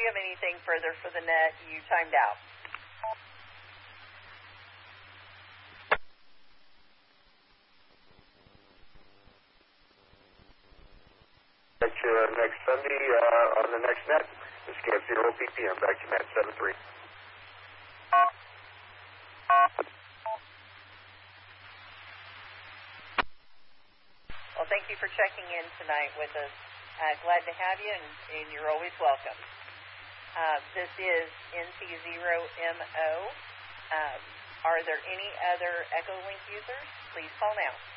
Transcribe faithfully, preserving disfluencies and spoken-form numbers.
you have anything further for the net? You timed out. Catch you uh, next Sunday uh, on the next net. This is Camp Zero P P M. Back to Matt seven three. Well, thank you for checking in tonight with us. Uh, glad to have you, and, and you're always welcome. Uh, this is N T zero M O. Um, are there any other Echolink users? Please call now.